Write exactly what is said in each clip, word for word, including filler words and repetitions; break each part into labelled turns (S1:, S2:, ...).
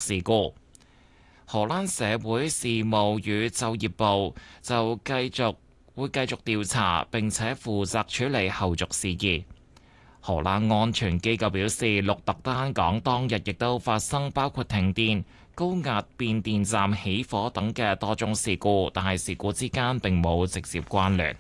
S1: 事故。荷蘭社會事務與就業部就繼續會繼續調查，並且負責處理後續事宜。荷蘭安全機構表示，鹿特丹港當日亦都發生包括停電、高壓變電站起火等嘅多宗事故，但係事故之間並冇直接關聯。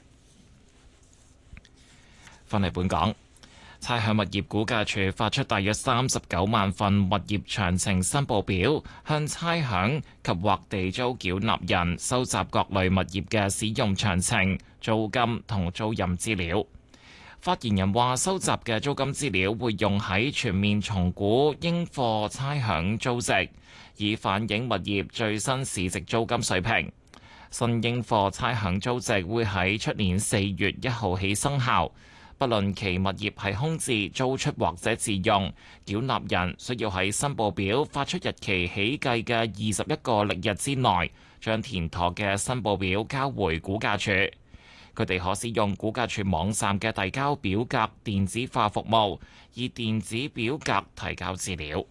S1: 返嚟本港。差餉物業估價署發出大約三十九萬份物業詳情申報表，向差餉及或地租繳納人收集各類物業嘅使用詳情、租金同租賃資料。發言人話：收集嘅租金資料會用喺全面重估應課差餉租值，以反映物業最新市值租金水平。新應課差餉租值會喺出年四月一號起生效。不論其物業係空置、租出或者自用，繳納人需要喺申報表發出日期起計嘅二十一個曆日之內，將填妥嘅申報表交回估價署。佢哋可使用估價署網站嘅遞交表格電子化服務，以電子表格提交資料。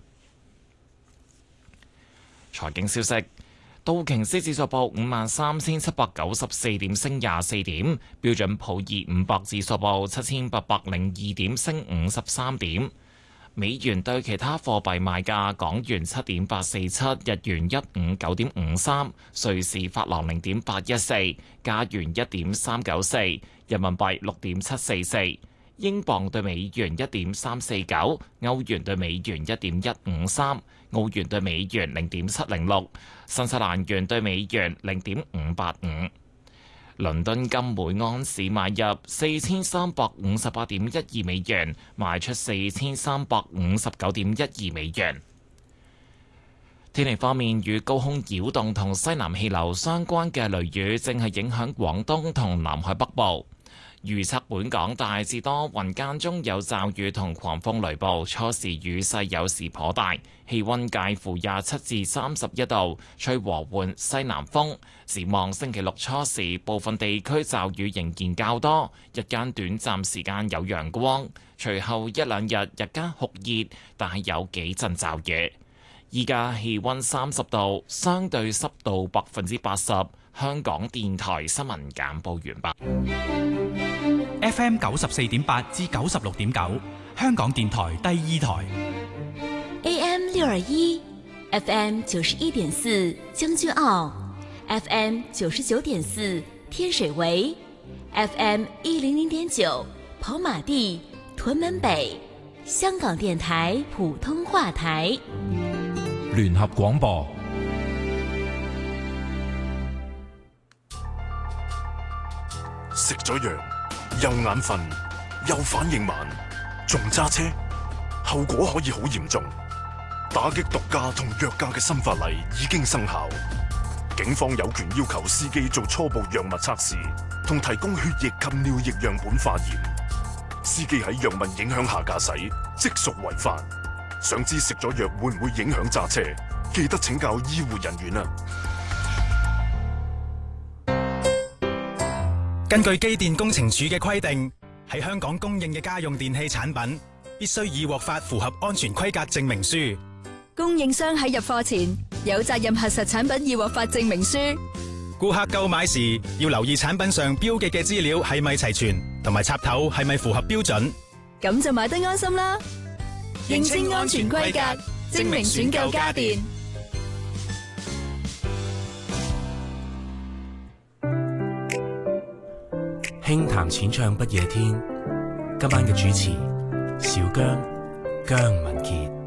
S1: 財經消息。道瓊斯指數報五萬三千七百九十四點，升廿四點；標準普爾五百指數報七千八百零二點，升五十三點。美元對其他貨幣賣價：港元七點八四七，日元一五九點五三，瑞士法郎零點八一四，加元一點三九四，人民幣六點七四四，英鎊對美元一點三四九，歐元對美元一點一五三。澳元對美元零點七零六，新西蘭元對美元零點五八五。倫敦金每安士買入四千三百五十八點一二美元，賣出四千三百五十九點一二美元。天氣方面，與高空擾動同西南氣流相關嘅雷雨正係影響廣東同南海北部。預測本港大致多雲，間中有驟雨同狂風雷暴，初時雨勢有時頗大，氣溫介乎廿七至三十一度，吹和緩西南風。展望星期六初時，部分地區驟雨仍然較多，日間短暫時間有陽光，隨後一兩日日間酷熱，但係有幾陣驟雨。依家氣溫三十度，相對濕度百分之八十。香港電台新聞簡報完畢。
S2: F M 九十四點八至九十六點九，香港電台第二台。
S3: A M 六二一，F M 九十一點四將軍澳，F M 九十九點四天水圍，F M 一零零點九跑馬地、屯門北，香港電台普通話台。
S4: 聯合廣播。
S5: 食咗藥又眼瞓又反應慢，仲揸車，後果可以好嚴重。打擊毒駕同藥駕嘅新法例已經生效，警方有權要求司機做初步藥物測試，同提供血液及尿液樣本化驗。司機喺藥物影響下駕駛，即屬違法。想知食咗藥會唔會影響揸車？記得請教醫護人員啊！
S2: 根據機電工程署嘅規定，喺香港供應嘅家用電器產品必須已獲發符合安全規格證明書。
S6: 供應商喺入貨前有責任核實產品已獲發證明書。
S2: 顧客購買時要留意產品上標記嘅資料係咪齊全，同埋插頭係咪符合標準。
S6: 咁就買得安心啦！認清安全規格，證明選購家電。
S7: 輕談淺唱不夜天，今晚嘅主持小姜姜文傑。